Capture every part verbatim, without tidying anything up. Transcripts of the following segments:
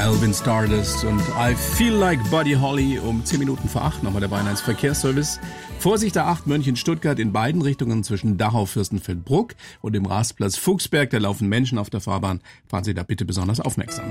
Alvin Stardust und I Feel Like Buddy Holly um zehn Minuten vor acht. Nochmal der Bayern eins Verkehrsservice. Vorsicht A acht München-Stuttgart in beiden Richtungen zwischen Dachau-Fürstenfeldbruck und dem Rastplatz Fuchsberg. Da laufen Menschen auf der Fahrbahn. Fahren Sie da bitte besonders aufmerksam.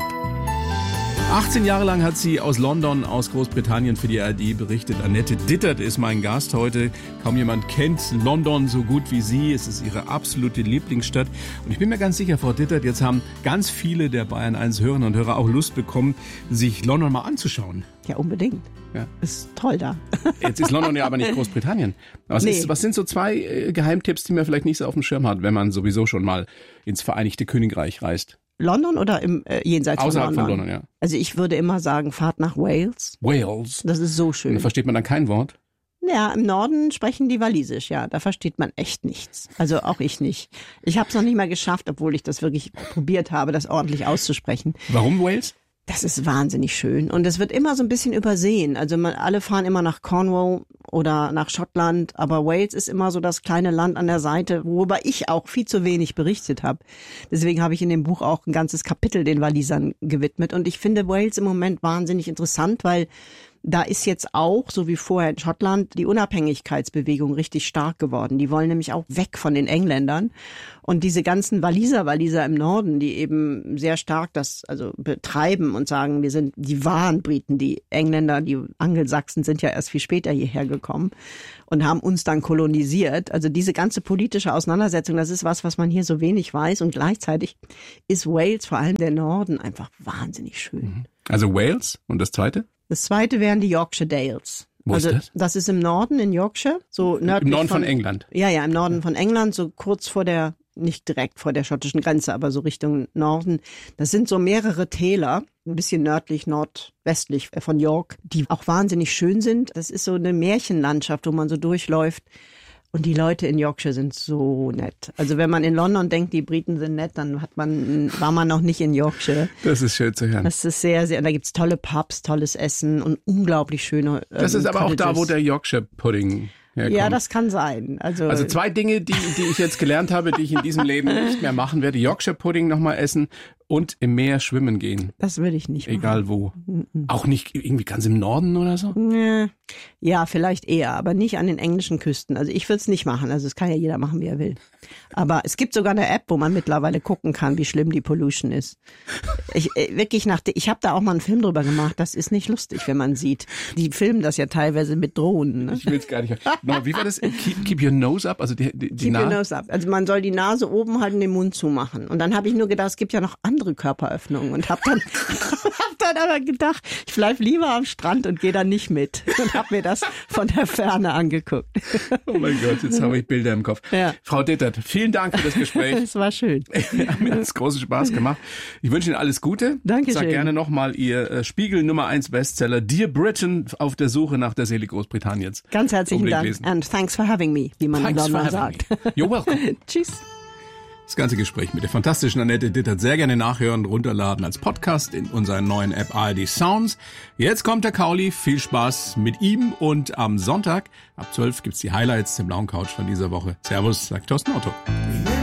achtzehn Jahre lang hat sie aus London, aus Großbritannien für die A R D berichtet. Annette Dittert ist mein Gast heute. Kaum jemand kennt London so gut wie sie. Es ist ihre absolute Lieblingsstadt. Und ich bin mir ganz sicher, Frau Dittert, jetzt haben ganz viele der Bayern eins Hörerinnen und Hörer auch Lust bekommen, sich London mal anzuschauen. Ja, unbedingt. Ja. Ist toll da. Jetzt ist London ja aber nicht Großbritannien. Was, Nee. ist, was sind so zwei äh, Geheimtipps, die man vielleicht nicht so auf dem Schirm hat, wenn man sowieso schon mal ins Vereinigte Königreich reist? London oder im äh, jenseits Außerhalb von London? von London, ja. Also ich würde immer sagen, fahrt nach Wales. Wales. Das ist so Und schön. da versteht man dann kein Wort. Ja, im Norden sprechen die Walisisch, ja. Da versteht man echt nichts. Also auch ich nicht. Ich habe es noch nicht mal geschafft, obwohl ich das wirklich probiert habe, das ordentlich auszusprechen. Warum Wales? Das ist wahnsinnig schön. Und es wird immer so ein bisschen übersehen. Also man, alle fahren immer nach Cornwall oder nach Schottland, aber Wales ist immer so das kleine Land an der Seite, worüber ich auch viel zu wenig berichtet habe. Deswegen habe ich in dem Buch auch ein ganzes Kapitel den Walisern gewidmet. Und ich finde Wales im Moment wahnsinnig interessant, weil da ist jetzt auch, so wie vorher in Schottland, die Unabhängigkeitsbewegung richtig stark geworden. Die wollen nämlich auch weg von den Engländern. Und diese ganzen Waliser, Waliser im Norden, die eben sehr stark das also betreiben und sagen, wir sind die wahren Briten, die Engländer, die Angelsachsen sind ja erst viel später hierher gekommen und haben uns dann kolonisiert. Also diese ganze politische Auseinandersetzung, das ist was, was man hier so wenig weiß. Und gleichzeitig ist Wales, vor allem der Norden, einfach wahnsinnig schön. Also Wales und das zweite? Das zweite wären die Yorkshire Dales. Wo also, ist das? Das ist im Norden in Yorkshire, so nördlich Im Norden von, von England. Ja, ja, im Norden von England, so kurz vor der, nicht direkt vor der schottischen Grenze, aber so Richtung Norden. Das sind so mehrere Täler, ein bisschen nördlich, nordwestlich von York, die auch wahnsinnig schön sind. Das ist so eine Märchenlandschaft, wo man so durchläuft. Und die Leute in Yorkshire sind so nett. Also wenn man in London denkt, die Briten sind nett, dann hat man, war man noch nicht in Yorkshire. Das ist schön zu hören. Das ist sehr, sehr, da gibt's tolle Pubs, tolles Essen und unglaublich schöne ähm, Das ist aber auch da, Cottages. wo der Yorkshire Pudding herkommt. Ja, das kann sein. Also, Also zwei Dinge, die, die ich jetzt gelernt habe, die ich in diesem Leben nicht mehr machen werde. Yorkshire Pudding nochmal essen und im Meer schwimmen gehen. das würde ich nicht machen. Egal wo. Auch nicht irgendwie ganz im Norden oder so? Nee. Ja, vielleicht eher, aber nicht an den englischen Küsten. Also ich würde es nicht machen. Also es kann ja jeder machen, wie er will. Aber es gibt sogar eine App, wo man mittlerweile gucken kann, wie schlimm die Pollution ist. Ich äh, wirklich nach, ich habe da auch mal einen Film drüber gemacht. Das ist nicht lustig, wenn man sieht. Die filmen das ja teilweise mit Drohnen. Ne? Ich will es gar nicht. No, wie war das? Keep, keep your nose up? Also die, die, die Keep your Na- nose up. Also man soll die Nase oben halten, den Mund zumachen. Und dann habe ich nur gedacht, es gibt ja noch andere Körperöffnungen. Und habe dann, hab dann aber gedacht, ich bleib lieber am Strand und gehe dann nicht mit. Und habe mir das von der Ferne angeguckt. Oh mein Gott, jetzt habe ich Bilder im Kopf. Ja. Frau Dittert, vielen Dank für das Gespräch. Es war schön. Hat mir das großen Spaß gemacht. Ich wünsche Ihnen alles Gute. Dankeschön. Sag gerne nochmal Ihr äh, Spiegel Nummer eins Bestseller Dear Britain auf der Suche nach der Seele Großbritanniens. Ganz herzlichen Unbedingt Dank. lesen. And thanks for having me, wie man Thanks in for London having sagt. me. You're welcome. Tschüss. Das ganze Gespräch mit der fantastischen Annette Dittert sehr gerne nachhören, runterladen als Podcast in unserer neuen App A R D Sounds. Jetzt kommt der Kauli. Viel Spaß mit ihm und am Sonntag ab zwölf gibt's die Highlights der blauen Couch von dieser Woche. Servus, sagt Thorsten Otto.